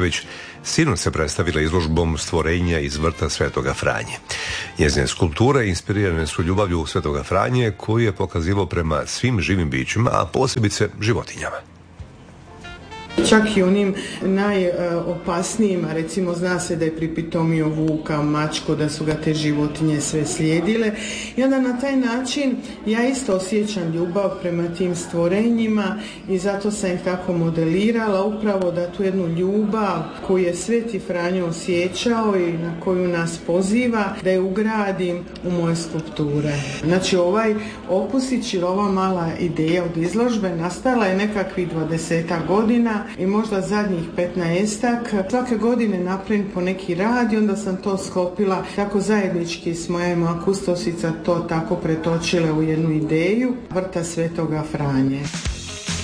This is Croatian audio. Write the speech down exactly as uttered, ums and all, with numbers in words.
sinoć se predstavila izložbom stvorenja iz vrta Svetoga Franje. Njezine skulpture inspirirane su ljubavlju Svetoga Franje koji je pokazivao prema svim živim bićima, a posebice životinjama. Čak i onim najopasnijima, recimo zna se da je pripitomio vuka, mačku, da su ga te životinje sve slijedile i onda na taj način ja isto osjećam ljubav prema tim stvorenjima i zato sam ih tako modelirala, upravo da tu jednu ljubav koju je Sveti Franjo osjećao i na koju nas poziva, da je ugradim u moje skulpture. Znači ovaj opusić ili ova mala ideja od izložbe nastala je nekakvih dvadesetak godina i možda zadnjih petnaestak. Svake godine napravim po neki rad i onda sam to sklopila tako zajednički s mojom kustosica to tako pretočile u jednu ideju vrta Svetoga Franje.